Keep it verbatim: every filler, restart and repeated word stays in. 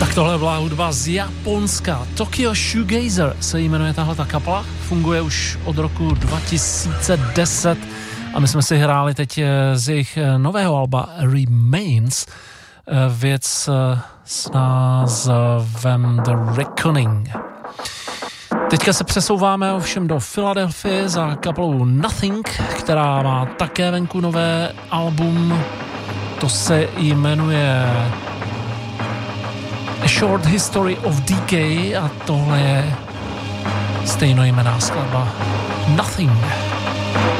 Tohle byla hudba z Japonska. Tokyo Shoegazer se jmenuje tahle ta kapela. Funguje už od roku dva tisíce deset a my jsme si hráli teď z jejich nového alba Remains věc s názvem The Reckoning. Teďka se přesouváme ovšem do Filadelfie za kapelou Nothing, která má také venku nové album. To se jmenuje A Short History of Decay a tohle je stejnojmenná skladba Nothing.